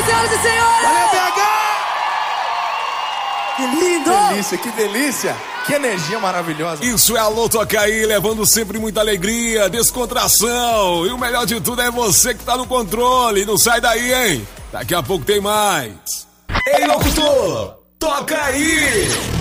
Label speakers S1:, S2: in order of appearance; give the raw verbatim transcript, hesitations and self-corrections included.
S1: senhoras e senhores!
S2: Valeu, B H!
S1: Que lindo!
S2: Que delícia, que delícia! Que energia maravilhosa!
S3: Isso é Alô Tocaí, levando sempre muita alegria, descontração. E o melhor de tudo é você que tá no controle. Não sai daí, hein? Daqui a pouco tem mais. Ei, locutor! Toca aí!